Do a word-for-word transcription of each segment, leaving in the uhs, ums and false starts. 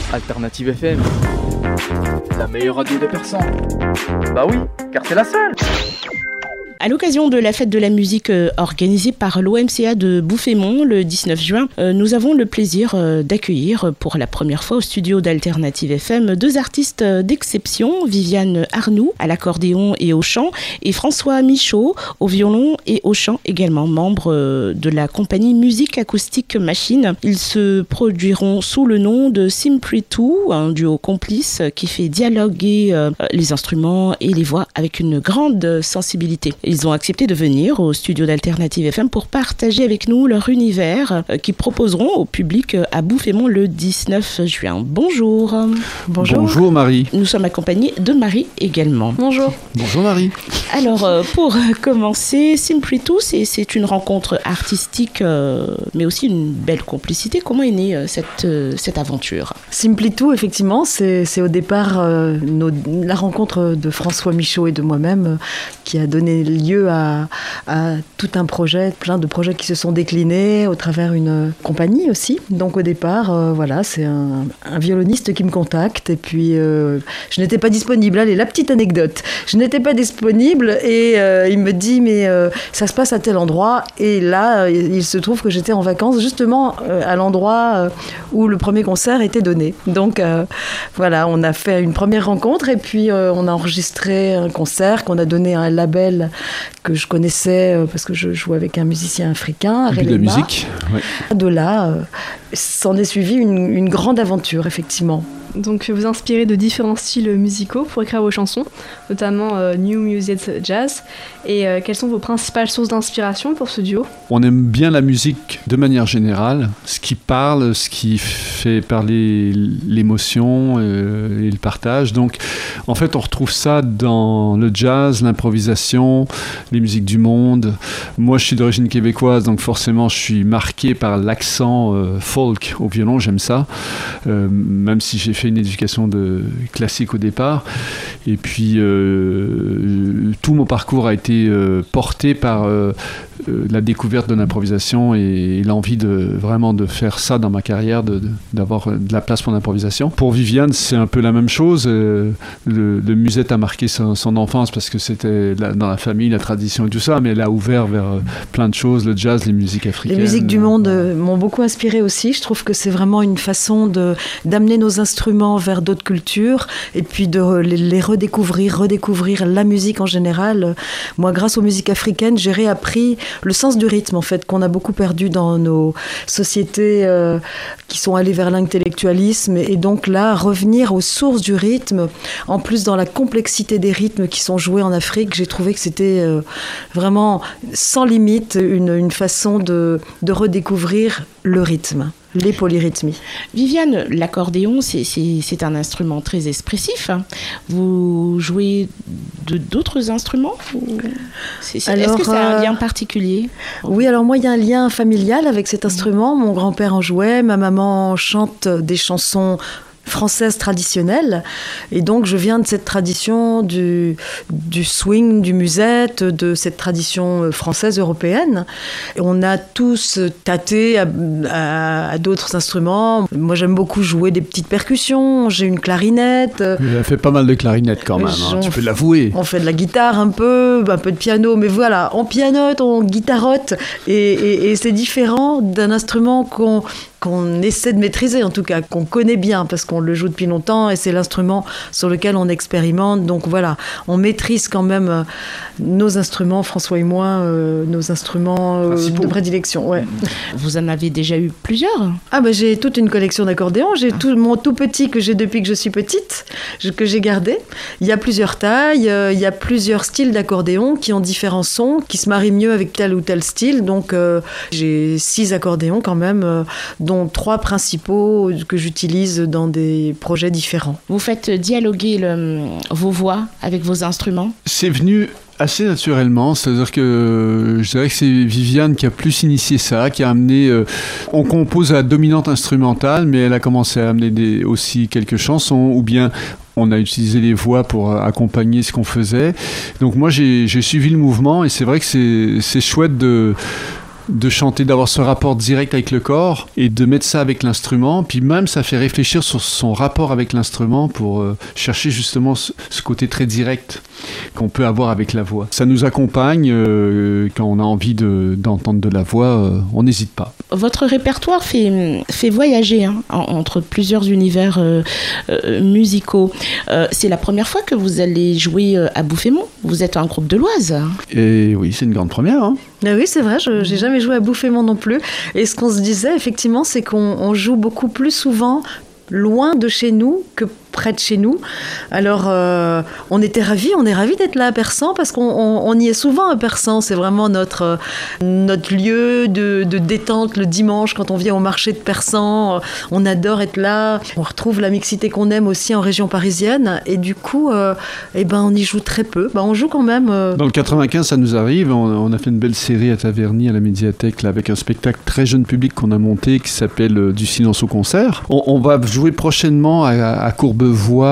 Alternative F M, la meilleure radio des Persans. Bah oui, car c'est la seule. À l'occasion de la fête de la musique euh, organisée par l'O M C A de Bouffémont le dix-neuf juin, euh, nous avons le plaisir euh, d'accueillir pour la première fois au studio d'Alternative F M deux artistes d'exception, Viviane Arnoux à l'accordéon et au chant et François Michaud au violon et au chant, également membre euh, de la compagnie Musique Acoustique Machine. Ils se produiront sous le nom de Simply Two, un duo complice qui fait dialoguer euh, les instruments et les voix avec une grande sensibilité. Ils ont accepté de venir au studio d'Alternative F M pour partager avec nous leur univers euh, qu'ils proposeront au public euh, à Bouffémont le dix-neuf juin. Bonjour. Bonjour. Bonjour Marie. Nous sommes accompagnés de Marie également. Bonjour. Bonjour Marie. Alors euh, pour commencer, Simply Two, c'est, c'est une rencontre artistique euh, mais aussi une belle complicité. Comment est née euh, cette, euh, cette aventure ? Simply Two, effectivement, c'est, c'est au départ euh, nos, la rencontre de François Michaud et de moi-même euh, qui a donné lieu à, à tout un projet, plein de projets qui se sont déclinés au travers une compagnie aussi. Donc au départ, euh, voilà, c'est un, un violoniste qui me contacte et puis euh, je n'étais pas disponible. Allez, la petite anecdote. Je n'étais pas disponible et euh, il me dit mais euh, ça se passe à tel endroit et là il se trouve que j'étais en vacances justement euh, à l'endroit euh, où le premier concert était donné. Donc euh, voilà, on a fait une première rencontre et puis euh, on a enregistré un concert qu'on a donné à un label que je connaissais euh, parce que je jouais avec un musicien africain, de la musique. Ouais. De là, euh, s'en est suivi une, une grande aventure, effectivement. Donc vous inspirez de différents styles musicaux pour écrire vos chansons, notamment euh, New Music Jazz. Et euh, quelles sont vos principales sources d'inspiration pour ce duo ? On aime bien la musique de manière générale, ce qui parle, ce qui fait parler l'émotion euh, et le partage. Donc en fait on retrouve ça dans le jazz, l'improvisation, les musiques du monde. Moi je suis d'origine québécoise, donc forcément je suis marqué par l'accent euh, folk au violon, j'aime ça, euh, même si j'ai fait une éducation de classique au départ. Et puis euh, tout mon parcours a été euh, porté par euh, euh, la découverte de l'improvisation et, et l'envie de vraiment de faire ça dans ma carrière, de, de, d'avoir de la place pour l'improvisation. Pour Viviane, c'est un peu la même chose. Euh, le, le musette a marqué son, son enfance parce que c'était la, dans la famille, la tradition et tout ça, mais elle a ouvert vers euh, plein de choses, le jazz, les musiques africaines. Les musiques du monde euh, m'ont beaucoup inspiré aussi. Je trouve que c'est vraiment une façon de, d'amener nos instruments vers d'autres cultures et puis de les, les redécouvrir, redécouvrir la musique en général. Moi, grâce aux musiques africaines, j'ai réappris le sens du rythme, en fait, qu'on a beaucoup perdu dans nos sociétés euh, qui sont allées vers l'intellectualisme. Et donc là, revenir aux sources du rythme, en plus dans la complexité des rythmes qui sont joués en Afrique, j'ai trouvé que c'était euh, vraiment sans limite une, une façon de, de redécouvrir le rythme. Les polyrythmies. Viviane, l'accordéon, c'est, c'est, c'est un instrument très expressif. Vous jouez de, d'autres instruments ou c'est, c'est, alors, est-ce que ça a un lien particulier ? Oui, alors moi, il y a un lien familial avec cet instrument. Mon grand-père en jouait, ma maman chante des chansons française traditionnelle, et donc je viens de cette tradition du, du swing, du musette, de cette tradition française européenne. Et on a tous tâté à, à, à d'autres instruments. Moi j'aime beaucoup jouer des petites percussions, j'ai une clarinette. Elle a fait pas mal de clarinette quand même, hein, tu peux l'avouer. On fait de la guitare un peu, un peu de piano, mais voilà, on pianote, on guitarote, et, et, et c'est différent d'un instrument qu'on qu'on essaie de maîtriser, en tout cas, qu'on connaît bien, parce qu'on le joue depuis longtemps, et c'est l'instrument sur lequel on expérimente. Donc voilà, on maîtrise quand même euh, nos instruments, François et moi, euh, nos instruments euh, de prédilection. Ouais. Vous en avez déjà eu plusieurs ? Ah ben, j'ai toute une collection d'accordéons. J'ai tout, mon tout petit que j'ai depuis que je suis petite, je, que j'ai gardé. Il y a plusieurs tailles, euh, il y a plusieurs styles d'accordéons qui ont différents sons, qui se marient mieux avec tel ou tel style. Donc euh, j'ai six accordéons quand même, euh, dont trois principaux que j'utilise dans des projets différents. Vous faites dialoguer le, vos voix avec vos instruments ? C'est venu assez naturellement, c'est-à-dire que je dirais que c'est Viviane qui a plus initié ça, qui a amené... Euh, on compose à la dominante instrumentale, mais elle a commencé à amener des, aussi quelques chansons, ou bien on a utilisé les voix pour accompagner ce qu'on faisait. Donc moi, j'ai, j'ai suivi le mouvement, et c'est vrai que c'est, c'est chouette de... de chanter, d'avoir ce rapport direct avec le corps et de mettre ça avec l'instrument. Puis même, ça fait réfléchir sur son rapport avec l'instrument pour euh, chercher justement ce, ce côté très direct qu'on peut avoir avec la voix. Ça nous accompagne euh, quand on a envie de, d'entendre de la voix, euh, on n'hésite pas. Votre répertoire fait, fait voyager hein, en, entre plusieurs univers euh, euh, musicaux. Euh, c'est la première fois que vous allez jouer euh, à Bouffémont. Vous êtes un groupe de l'Oise. Et oui, c'est une grande première. Hein. Ah oui, c'est vrai, je n'ai jamais joué à Bouffémont non plus. Et ce qu'on se disait, effectivement, c'est qu'on on joue beaucoup plus souvent loin de chez nous que près de chez nous. Alors, euh, on était ravis, on est ravis d'être là à Persan parce qu'on on, on y est souvent à Persan. C'est vraiment notre, euh, notre lieu de, de détente le dimanche quand on vient au marché de Persan. On adore être là. On retrouve la mixité qu'on aime aussi en région parisienne. Et du coup, euh, eh ben, on y joue très peu. Ben, on joue quand même. Euh... Dans le quatre-vingt-quinze, ça nous arrive. On, on a fait une belle série à Taverny, à la médiathèque, là, avec un spectacle très jeune public qu'on a monté qui s'appelle euh, Du silence au concert. On, on va jouer prochainement à, à Courbevoie,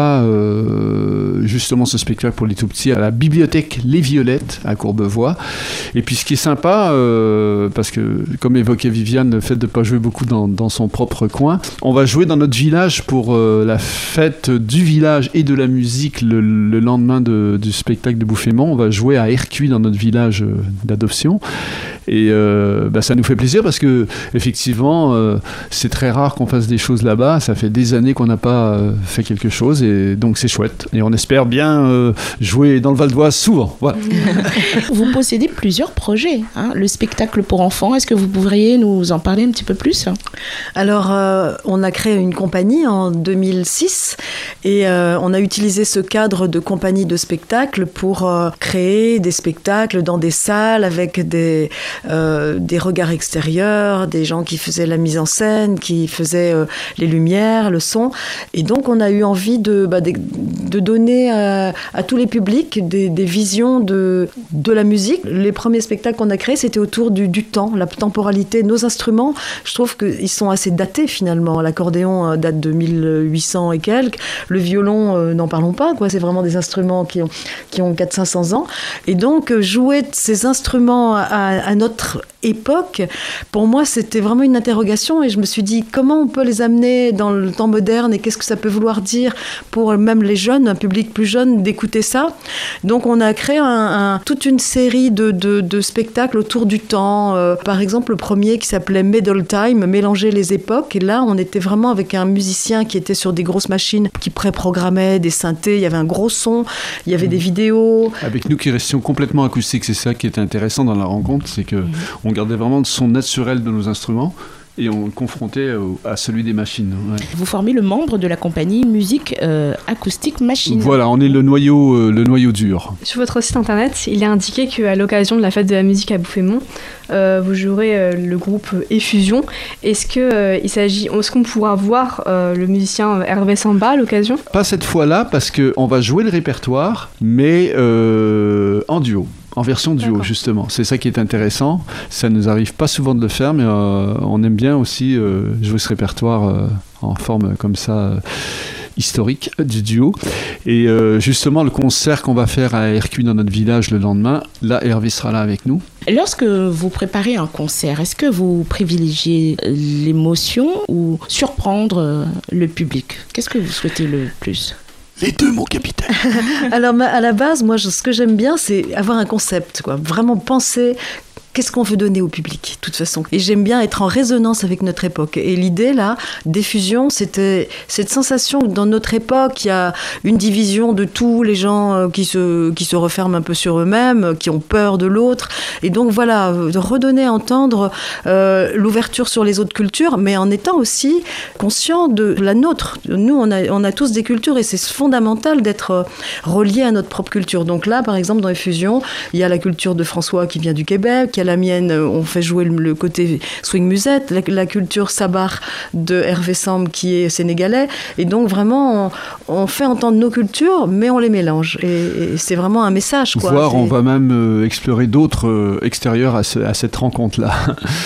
euh, justement ce spectacle pour les tout petits à la bibliothèque Les Violettes à Courbevoie. Et puis ce qui est sympa, euh, parce que comme évoquait Viviane, le fait de ne pas jouer beaucoup dans, dans son propre coin, on va jouer dans notre village pour euh, la fête du village et de la musique le, le lendemain de, du spectacle de Bouffémont. On va jouer à Ercuit dans notre village euh, d'adoption. Et euh, bah, ça nous fait plaisir parce que effectivement euh, c'est très rare qu'on fasse des choses là-bas. Ça fait des années qu'on n'a pas euh, fait quelque chose et donc c'est chouette. Et on espère bien euh, jouer dans le Val d'Oise souvent. Voilà. Vous possédez plusieurs projets. Hein, le spectacle pour enfants, est-ce que vous pourriez nous en parler un petit peu plus ? Alors, euh, on a créé une compagnie en deux mille six et euh, on a utilisé ce cadre de compagnie de spectacle pour euh, créer des spectacles dans des salles avec des Euh, des regards extérieurs, des gens qui faisaient la mise en scène, qui faisaient euh, les lumières, le son. Et donc, on a eu envie de, bah, de, de donner à, à tous les publics des, des visions de, de la musique. Les premiers spectacles qu'on a créés, c'était autour du, du temps, la temporalité. Nos instruments, je trouve qu'ils sont assez datés finalement. L'accordéon euh, date de mille huit cents et quelques. Le violon, euh, n'en parlons pas, quoi. C'est vraiment des instruments qui ont, qui ont quatre cents à cinq cents ans. Et donc, euh, jouer ces instruments à, à notre époque, pour moi, c'était vraiment une interrogation et je me suis dit comment on peut les amener dans le temps moderne et qu'est-ce que ça peut vouloir dire pour même les jeunes, un public plus jeune, d'écouter ça. Donc, on a créé un, un, toute une série de, de, de spectacles autour du temps. Euh, par exemple, le premier qui s'appelait Middle Time, mélanger les époques. Et là, on était vraiment avec un musicien qui était sur des grosses machines, qui pré-programmait des synthés. Il y avait un gros son, il y avait des vidéos. Avec nous qui restions complètement acoustiques, c'est ça qui était intéressant dans la rencontre, c'est que on gardait vraiment le son naturel de nos instruments et on le confrontait à celui des machines. Ouais. Vous formez le membre de la compagnie Musique euh, Acoustique Machine. Voilà, on est le noyau, euh, le noyau dur. Sur votre site internet, il est indiqué qu'à l'occasion de la fête de la musique à Bouffémont, euh, vous jouerez euh, le groupe Effusion. Est-ce que euh, il s'agit, est-ce qu'on pourra voir euh, le musicien Hervé Samba à l'occasion ? Pas cette fois-là, parce qu'on va jouer le répertoire, mais euh, en duo. En version duo, D'accord. justement. C'est ça qui est intéressant. Ça ne nous arrive pas souvent de le faire, mais euh, on aime bien aussi euh, jouer ce répertoire euh, en forme comme ça, euh, historique du duo. Et euh, justement, le concert qu'on va faire à Ercuit dans notre village le lendemain, là, Hervé sera là avec nous. Lorsque vous préparez un concert, est-ce que vous privilégiez l'émotion ou surprendre le public ? Qu'est-ce que vous souhaitez le plus ? Les deux, mon capitaine. Alors, à la base, moi, ce que j'aime bien, c'est avoir un concept, quoi. Vraiment penser qu'est-ce qu'on veut donner au public, de toute façon. Et j'aime bien être en résonance avec notre époque. Et l'idée, là, d'Effusion, c'était cette sensation que dans notre époque, il y a une division de tous les gens qui se, qui se referment un peu sur eux-mêmes, qui ont peur de l'autre. Et donc, voilà, de redonner à entendre euh, l'ouverture sur les autres cultures, mais en étant aussi conscient de la nôtre. Nous, on a, on a tous des cultures et c'est fondamental d'être relié à notre propre culture. Donc là, par exemple, dans Effusion, il y a la culture de François qui vient du Québec, il y a la mienne, on fait jouer le côté swing musette, la, la culture sabar de Hervé Samb qui est sénégalais, et donc vraiment on, on fait entendre nos cultures mais on les mélange et, et c'est vraiment un message, quoi. Voire c'est... on va même euh, explorer d'autres euh, extérieurs à, ce, à cette rencontre là.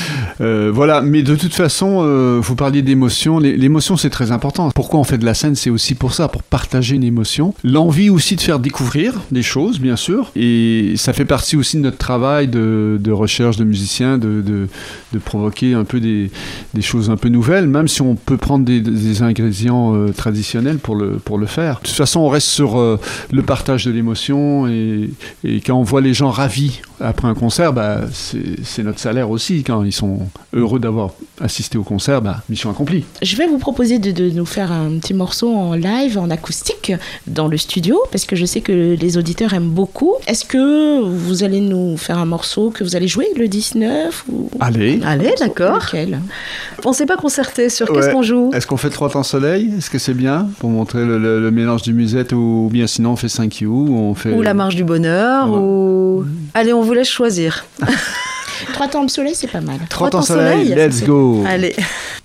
euh, voilà, mais de toute façon euh, vous parliez d'émotion, l'émotion c'est très important. Pourquoi on fait de la scène, c'est aussi pour ça, pour partager une émotion, l'envie aussi de faire découvrir des choses bien sûr, et ça fait partie aussi de notre travail de, de recherche recherche de musiciens de, de, de provoquer un peu des, des choses un peu nouvelles, même si on peut prendre des, des ingrédients euh, traditionnels pour le, pour le faire. De toute façon, on reste sur euh, le partage de l'émotion et, et quand on voit les gens ravis après un concert, bah, c'est, c'est notre salaire aussi. Quand ils sont heureux d'avoir assisté au concert, bah, mission accomplie. Je vais vous proposer de, de nous faire un petit morceau en live, en acoustique, dans le studio, parce que je sais que les auditeurs aiment beaucoup. Est-ce que vous allez nous faire un morceau que vous allez jouer le dix-neuf ou... Allez. Allez, d'accord. Lequel ? On ne s'est pas concerté sur Ouais. qu'est-ce qu'on joue. Est-ce qu'on fait trois temps soleil ? Est-ce que c'est bien pour montrer le, le, le mélange du musette ou bien sinon on fait cinq you ou on fait... Ou la marche du bonheur, Ouais. ou... Allez, on vous laisse choisir. Trois temps de soleil, c'est pas mal. Trois Trois temps temps soleil, soleil, let's go. Allez.